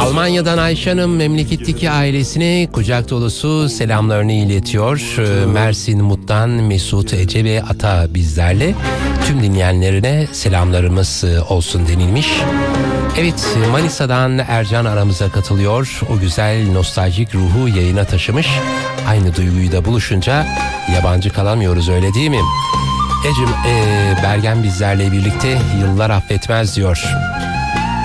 Almanya'dan Ayşe Hanım memleketteki ailesine kucak dolusu selamlarını iletiyor. Mersin Mut'tan Mesut, Ece ve Ata bizlerle. Tüm dinleyenlerine selamlarımız olsun denilmiş. Evet, Manisa'dan Ercan aramıza katılıyor. O güzel nostaljik ruhu yayına taşımış. Aynı duyguyu da buluşunca yabancı kalamıyoruz, öyle değil mi? Ecim, Bergen bizlerle birlikte yıllar affetmez diyor.